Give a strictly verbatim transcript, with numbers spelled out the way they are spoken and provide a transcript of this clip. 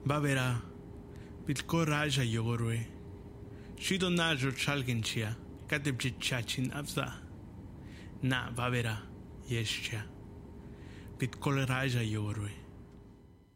Bavera, Bitko Raja Yogorwe, Shido Najo Chalginchia, Katibjit Chachin Abza, Na Bavera, Yeshcha, Bitkol Raja Yogorwe.